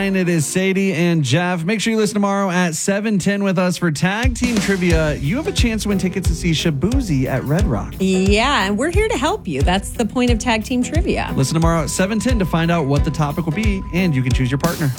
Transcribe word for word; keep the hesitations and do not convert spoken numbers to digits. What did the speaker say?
nine. It is Sadie and Jeff. Make sure you listen tomorrow at seven ten with us for Tag Team Trivia. You have a chance to win tickets to see Shabuzi at Red Rock. Yeah, and we're here to help you. That's the point of Tag Team Trivia. Listen tomorrow at seven ten to find out what the topic will be, and you can choose your partner.